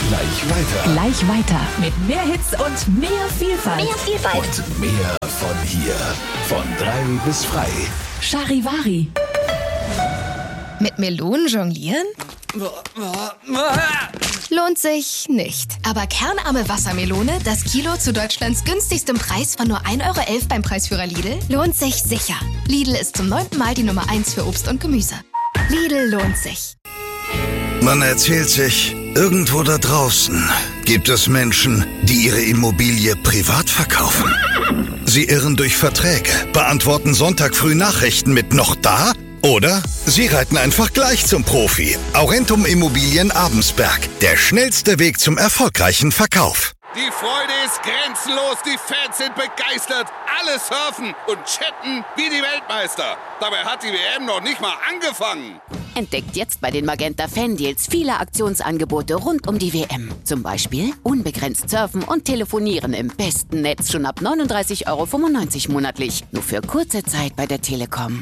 Gleich weiter. Mit mehr Hits und mehr Vielfalt. Und mehr von hier. Von 3 bis frei. Charivari. Mit Melonen jonglieren? Lohnt sich nicht. Aber kernarme Wassermelone, das Kilo zu Deutschlands günstigstem Preis von nur 1,11 € beim Preisführer Lidl, lohnt sich sicher. Lidl ist zum 9. Mal die Nummer 1 für Obst und Gemüse. Lidl lohnt sich. Man erzählt sich, irgendwo da draußen gibt es Menschen, die ihre Immobilie privat verkaufen. Sie irren durch Verträge, beantworten Sonntag früh Nachrichten mit „noch da?" Oder sie reiten einfach gleich zum Profi. Aurentum Immobilien Abensberg. Der schnellste Weg zum erfolgreichen Verkauf. Die Freude ist grenzenlos, die Fans sind begeistert. Alle surfen und chatten wie die Weltmeister. Dabei hat die WM noch nicht mal angefangen. Entdeckt jetzt bei den Magenta Fan-Deals viele Aktionsangebote rund um die WM. Zum Beispiel unbegrenzt surfen und telefonieren im besten Netz schon ab 39,95 € monatlich. Nur für kurze Zeit bei der Telekom.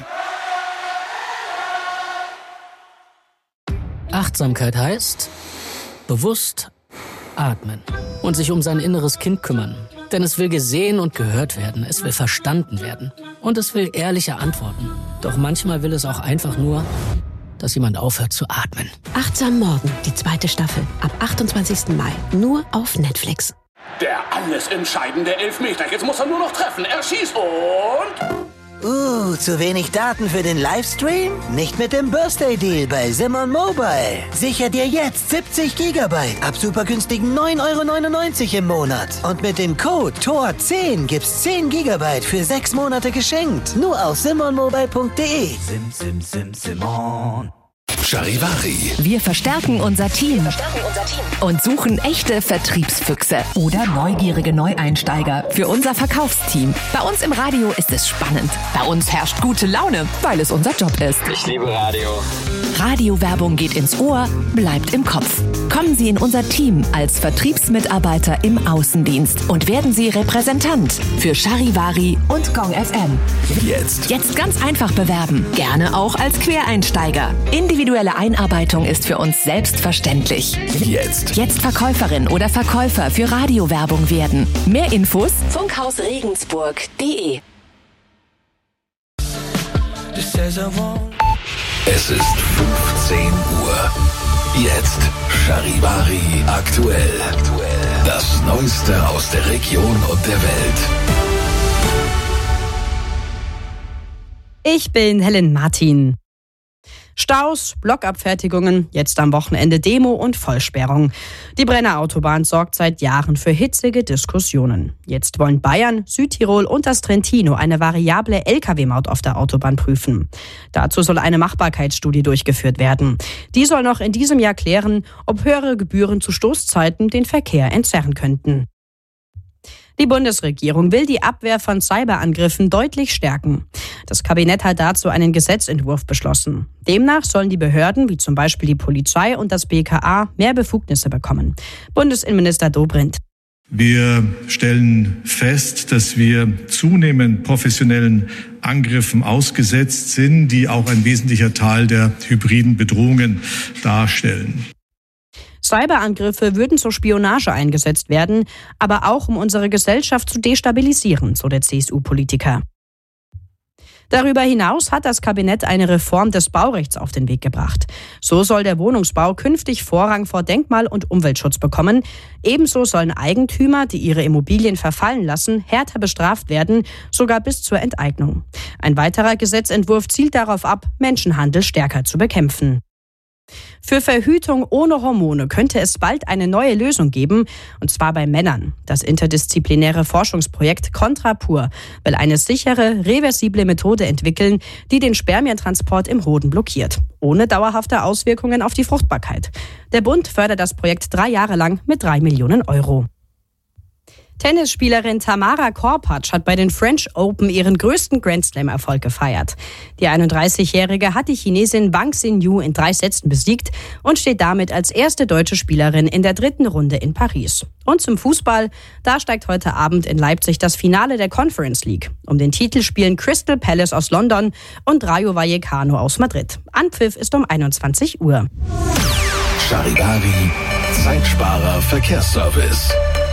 Achtsamkeit heißt bewusst atmen und sich um sein inneres Kind kümmern. Denn es will gesehen und gehört werden, es will verstanden werden und es will ehrliche Antworten. Doch manchmal will es auch einfach nur, dass jemand aufhört zu atmen. Achtsam Morgen, die 2. Staffel, ab 28. Mai, nur auf Netflix. Der alles entscheidende Elfmeter. Jetzt muss er nur noch treffen. Er schießt und... zu wenig Daten für den Livestream? Nicht mit dem Birthday-Deal bei Simon Mobile. Sicher dir jetzt 70 GB ab supergünstigen 9,99 € im Monat. Und mit dem Code TOR10 gibt's 10 GB für 6 Monate geschenkt. Nur auf simonmobile.de. Simon. Charivari. Wir verstärken unser Team. Und suchen echte Vertriebsfüchse oder neugierige Neueinsteiger für unser Verkaufsteam. Bei uns im Radio ist es spannend. Bei uns herrscht gute Laune, weil es unser Job ist. Ich liebe Radio. Radiowerbung geht ins Ohr, bleibt im Kopf. Kommen Sie in unser Team als Vertriebsmitarbeiter im Außendienst und werden Sie Repräsentant für Charivari und Gong FM. Jetzt Ganz einfach bewerben. Gerne auch als Quereinsteiger. Individuelle Einarbeitung ist für uns selbstverständlich. Jetzt Verkäuferin oder Verkäufer für Radiowerbung werden. Mehr Infos: funkhausregensburg.de. Es ist 15 Uhr. Jetzt Charivari aktuell. Das Neueste aus der Region und der Welt. Ich bin Helen Martin. Staus, Blockabfertigungen, jetzt am Wochenende Demo und Vollsperrung. Die Brenner Autobahn sorgt seit Jahren für hitzige Diskussionen. Jetzt wollen Bayern, Südtirol und das Trentino eine variable Lkw-Maut auf der Autobahn prüfen. Dazu soll eine Machbarkeitsstudie durchgeführt werden. Die soll noch in diesem Jahr klären, ob höhere Gebühren zu Stoßzeiten den Verkehr entzerren könnten. Die Bundesregierung will die Abwehr von Cyberangriffen deutlich stärken. Das Kabinett hat dazu einen Gesetzentwurf beschlossen. Demnach sollen die Behörden, wie zum Beispiel die Polizei und das BKA, mehr Befugnisse bekommen. Bundesinnenminister Dobrindt. Wir stellen fest, dass wir zunehmend professionellen Angriffen ausgesetzt sind, die auch ein wesentlicher Teil der hybriden Bedrohungen darstellen. Cyberangriffe würden zur Spionage eingesetzt werden, aber auch um unsere Gesellschaft zu destabilisieren, so der CSU-Politiker. Darüber hinaus hat das Kabinett eine Reform des Baurechts auf den Weg gebracht. So soll der Wohnungsbau künftig Vorrang vor Denkmal- und Umweltschutz bekommen. Ebenso sollen Eigentümer, die ihre Immobilien verfallen lassen, härter bestraft werden, sogar bis zur Enteignung. Ein weiterer Gesetzentwurf zielt darauf ab, Menschenhandel stärker zu bekämpfen. Für Verhütung ohne Hormone könnte es bald eine neue Lösung geben, und zwar bei Männern. Das interdisziplinäre Forschungsprojekt Contrapur will eine sichere, reversible Methode entwickeln, die den Spermientransport im Hoden blockiert, ohne dauerhafte Auswirkungen auf die Fruchtbarkeit. Der Bund fördert das Projekt 3 Jahre lang mit 3 Millionen €. Tennisspielerin Tamara Korpatsch hat bei den French Open ihren größten Grand-Slam-Erfolg gefeiert. Die 31-Jährige hat die Chinesin Wang Xinyu in 3 Sätzen besiegt und steht damit als erste deutsche Spielerin in der 3. Runde in Paris. Und zum Fußball, da steigt heute Abend in Leipzig das Finale der Conference League. Um den Titel spielen Crystal Palace aus London und Rayo Vallecano aus Madrid. Anpfiff ist um 21 Uhr. Charivari Zeitsparer Verkehrsservice.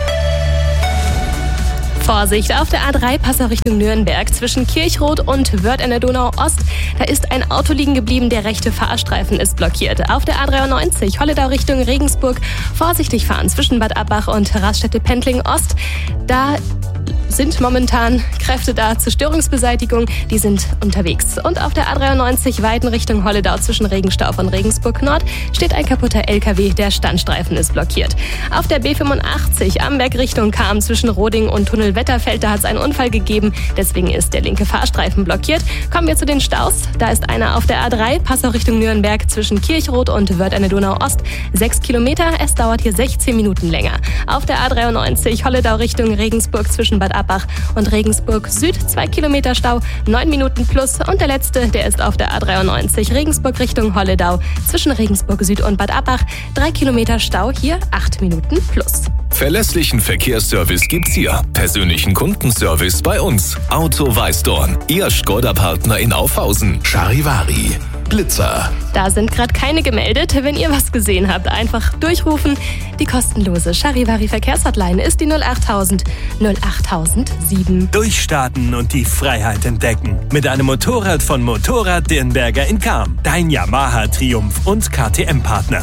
Vorsicht, auf der A3 Passau Richtung Nürnberg zwischen Kirchroth und Wörth an der Donau Ost. Da ist ein Auto liegen geblieben, der rechte Fahrstreifen ist blockiert. Auf der A93 Holledau Richtung Regensburg vorsichtig fahren zwischen Bad Abbach und Raststätte-Pendling Ost. Da sind momentan Kräfte da zur Störungsbeseitigung, die sind unterwegs. Und auf der A93 Weiden Richtung Holledau zwischen Regenstauf und Regensburg Nord steht ein kaputter LKW, der Standstreifen ist blockiert. Auf der B85 Amberg Richtung Cham zwischen Roding und Tunnel Wetterfeld, da hat es einen Unfall gegeben, deswegen ist der linke Fahrstreifen blockiert. Kommen wir zu den Staus, da ist einer auf der A3 Passau Richtung Nürnberg zwischen Kirchroth und Wörth an der Donau Ost, 6 Kilometer, es dauert hier 16 Minuten länger. Auf der A93 Holledau Richtung Regensburg zwischen Bad Abbach und Regensburg Süd, 2 Kilometer Stau, 9 Minuten plus. Und der letzte, der ist auf der A93 Regensburg Richtung Holledau zwischen Regensburg Süd und Bad Abbach, 3 Kilometer Stau, hier 8 Minuten plus. Verlässlichen Verkehrsservice gibt's hier. Persönlichen Kundenservice bei uns. Auto Weißdorn. Ihr Škoda-Partner in Aufhausen. Charivari. Blitzer. Da sind gerade keine gemeldet. Wenn ihr was gesehen habt, einfach durchrufen. Die kostenlose Charivari Verkehrshotline ist die 08000 08007. Durchstarten und die Freiheit entdecken. Mit einem Motorrad von Motorrad Dirnberger in Cham. Dein Yamaha Triumph und KTM-Partner.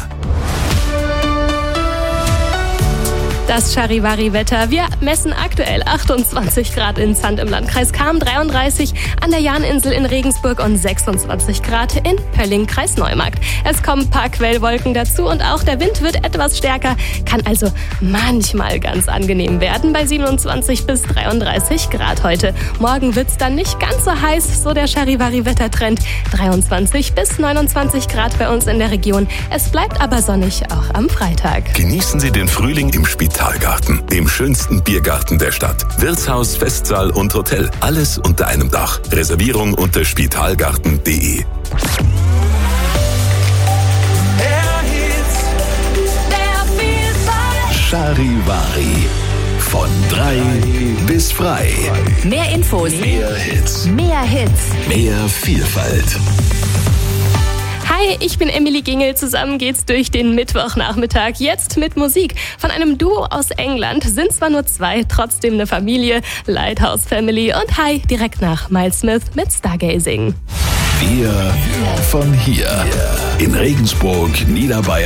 Das Charivari-Wetter. Wir messen aktuell 28 Grad in Zand im Landkreis Cham, 33 an der Jahninsel in Regensburg und 26 Grad in Pölling, Kreis Neumarkt. Es kommen ein paar Quellwolken dazu und auch der Wind wird etwas stärker, kann also manchmal ganz angenehm werden bei 27 bis 33 Grad heute. Morgen wird's dann nicht ganz so heiß, so der Charivari-Wettertrend. 23 bis 29 Grad bei uns in der Region. Es bleibt aber sonnig auch am Freitag. Genießen Sie den Frühling im Spitalgarten, dem schönsten Biergarten der Stadt. Wirtshaus, Festsaal und Hotel. Alles unter einem Dach. Reservierung unter spitalgarten.de. Charivari. Von 3 bis frei. Mehr Infos. Mehr Hits. Mehr Hits. Mehr Vielfalt. Hi, ich bin Emily Gingel. Zusammen geht's durch den Mittwochnachmittag. Jetzt mit Musik von einem Duo aus England. Sind zwar nur 2, trotzdem eine Familie. Lighthouse Family. Und hi, direkt nach Miles Smith mit Stargazing. Wir von hier. In Regensburg, Niederbayern.